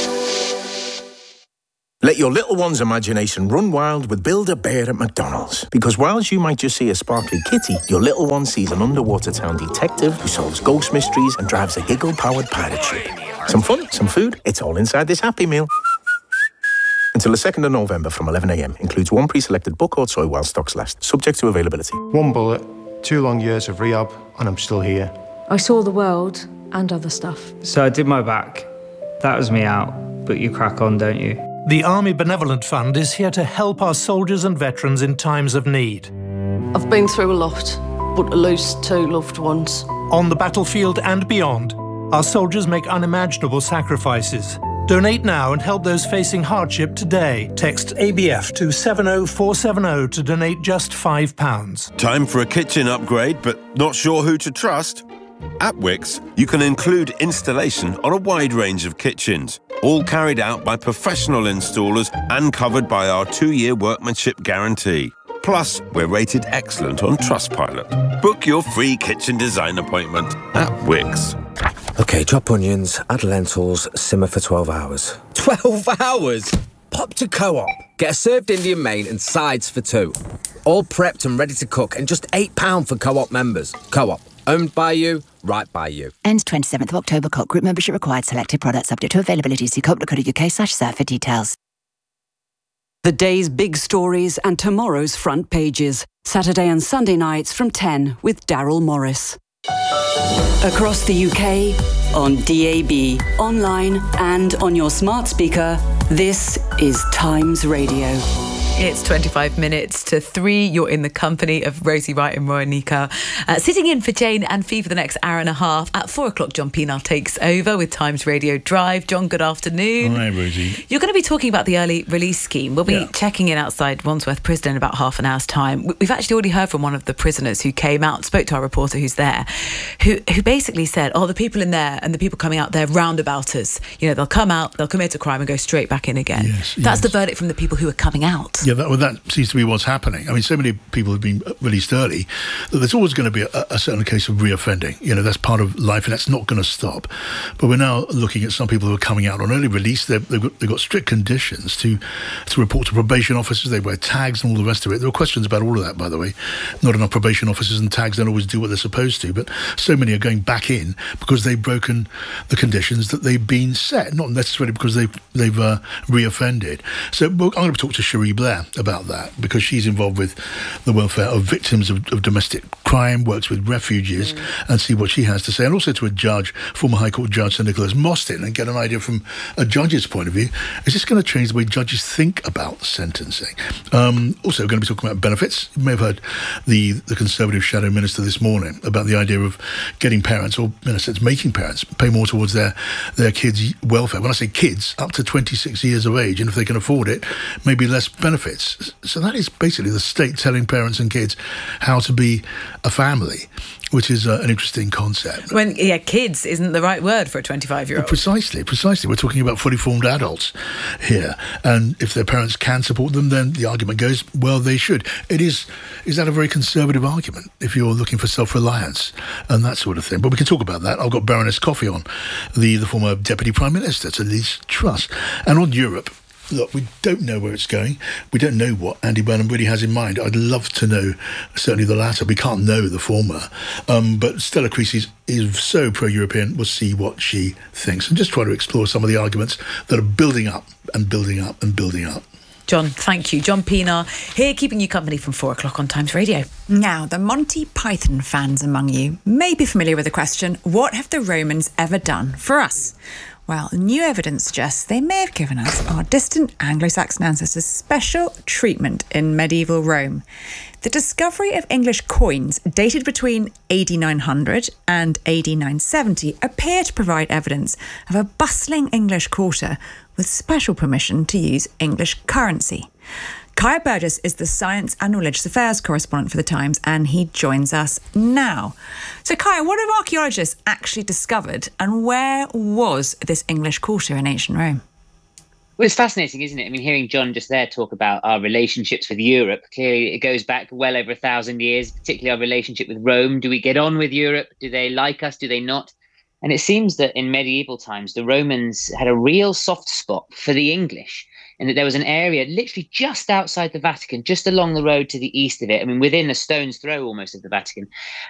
Let your little one's imagination run wild with Build-A-Bear at McDonald's. Because whilst you might just see a sparkly kitty, your little one sees an underwater town detective who solves ghost mysteries and drives a giggle-powered pirate ship. Some fun, some food, it's all inside this Happy Meal. Until the second of November from eleven a m. Includes one pre-selected book or toy while stocks last. Subject to availability. One bullet, two long years of rehab, and I'm still here. I saw the world and other stuff. So I did my back. That was me out. But you crack on, don't you? The Army Benevolent Fund is here to help our soldiers and veterans in times of need. I've been through a lot, but to lose two loved ones. On the battlefield and beyond, our soldiers make unimaginable sacrifices. Donate now and help those facing hardship today. Text A B F to seven oh four seven oh to donate just five pounds. Time for a kitchen upgrade, but not sure who to trust? At Wickes, you can include installation on a wide range of kitchens, all carried out by professional installers and covered by our two-year workmanship guarantee. Plus, we're rated excellent on Trustpilot. Book your free kitchen design appointment at Wickes. OK, chop onions, add lentils, simmer for twelve hours. twelve hours? Pop to Co-op. Get a served Indian main and sides for two. All prepped and ready to cook and just eight pounds for Co-op members. Co-op. Owned by you, right by you. Ends twenty-seventh of October. Co-op group membership required. Selected products subject to availability. See co op dot co dot U K slash serve for details. The day's big stories and tomorrow's front pages. Saturday and Sunday nights from ten with Daryl Morris. Across the U K, on D A B, online and on your smart speaker, this is Times Radio. It's twenty-five minutes to three. You're in the company of Rosie Wright and Roy Nika. Uh, sitting in for Jane and Fee for the next hour and a half. At four o'clock, John Pienaar takes over with Times Radio Drive. John, good afternoon. Hi, Rosie. You're going to be talking about the early release scheme. We'll be Yeah. checking in outside Wandsworth Prison in about half an hour's time. We- We've actually already heard from one of the prisoners who came out, spoke to our reporter who's there, who, who basically said, oh, the people in there and the people coming out, they're roundabouters. You know, they'll come out, they'll commit a crime and go straight back in again. Yes, That's yes. the verdict from the people who are coming out. Yeah, that, well, that seems to be what's happening. I mean, so many people have been released early that there's always going to be a, a certain case of reoffending. You know, that's part of life and that's not going to stop. But we're now looking at some people who are coming out on early release. They've, they've, got, they've got strict conditions to, to report to probation officers. They wear tags and all the rest of it. There were questions about all of that, by the way. Not enough probation officers and tags don't always do what they're supposed to. But so many are going back in because they've broken the conditions that they've been set, not necessarily because they've, they've uh, reoffended. So well, I'm going to talk to Cherie Blair about that, because she's involved with the welfare of victims of, of domestic crime, works with refugees, mm. and see what she has to say. And also to a judge, former High Court Judge Sir Nicholas Mostyn, and get an idea from a judge's point of view. Is this going to change the way judges think about sentencing? Um, also, we're going to be talking about benefits. You may have heard the, the Conservative Shadow Minister this morning about the idea of getting parents, or in a sense making parents, pay more towards their, their kids' welfare. When I say kids, up to twenty-six years of age, and if they can afford it, maybe less benefits. So that is basically the state telling parents and kids how to be a family, which is uh, an interesting concept. When, yeah, kids isn't the right word for a twenty-five-year-old. Precisely, precisely. We're talking about fully formed adults here. And if their parents can support them, then the argument goes, well, they should. It is, is that a very conservative argument if you're looking for self-reliance and that sort of thing? But we can talk about that. I've got Baroness Coffey on, the, the former Deputy Prime Minister to Liz Truss. And on Europe, look, we don't know where it's going. We don't know what Andy Burnham really has in mind. I'd love to know certainly the latter. We can't know the former. Um, but Stella Creasy is, is so pro-European. We'll see what she thinks and just try to explore some of the arguments that are building up and building up and building up. John, thank you. John Pienaar here, keeping you company from four o'clock on Times Radio. Now, the Monty Python fans among you may be familiar with the question, what have the Romans ever done for us? Well, new evidence suggests they may have given us, our distant Anglo-Saxon ancestors, special treatment in medieval Rome. The discovery of English coins dated between A D nine hundred and A D nine seventy appear to provide evidence of a bustling English quarter with special permission to use English currency. Kaya Burgess is the Science and Religious Affairs correspondent for The Times, and he joins us now. So, Kaya, what have archaeologists actually discovered, and where was this English quarter in ancient Rome? Well, it's fascinating, isn't it? I mean, hearing John just there talk about our relationships with Europe, clearly it goes back well over a thousand years, particularly our relationship with Rome. Do we get on with Europe? Do they like us? Do they not? And it seems that in medieval times, the Romans had a real soft spot for the English, and that there was an area literally just outside the Vatican, just along the road to the east of it. I mean, within a stone's throw almost of the Vatican,